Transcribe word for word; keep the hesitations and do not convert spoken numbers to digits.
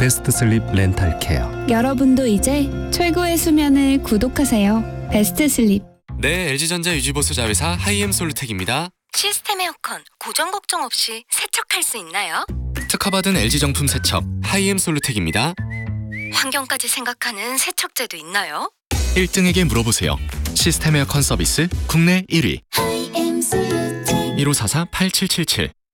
베스트 슬립 렌탈 케어. 여러분도 이제 최고의 수면을 구독하세요. 베스트 슬립. 네, 엘지전자 유지보수 자회사 하이엠 솔루텍입니다. 시스템 에어컨 고장 걱정 없이 세척할 수 있나요? 특허받은 엘지 정품 세척 하이엠 솔루텍입니다. 환경까지 생각하는 세척제도 있나요? 일 등에게 물어보세요. 시스템 에어컨 서비스 국내 일 위 일오사사 팔칠칠칠